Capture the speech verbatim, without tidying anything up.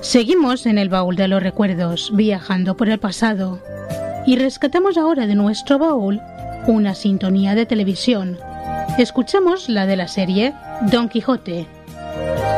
Seguimos en el baúl de los recuerdos, viajando por el pasado, y rescatamos ahora de nuestro baúl una sintonía de televisión. Escuchamos la de la serie Don Quijote.